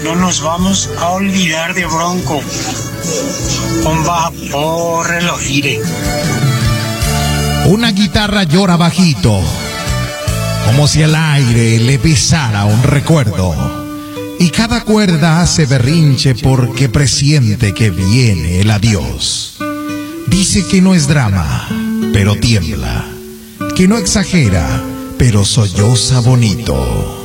no nos vamos a olvidar de Bronco. Con vapor lo gire. Una guitarra llora bajito, como si el aire le pisara un recuerdo. Y cada cuerda hace berrinche porque presiente que viene el adiós. Dice que no es drama, pero tiembla, que no exagera, pero solloza bonito.